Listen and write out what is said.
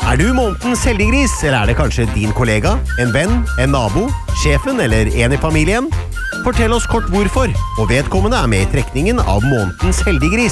Er du månedens heldiggris, eller er det kanskje din kollega, en venn, en nabo, sjefen eller en i familien? Fortell oss kort hvorfor, og vedkommende er med i trekningen av månedens heldiggris.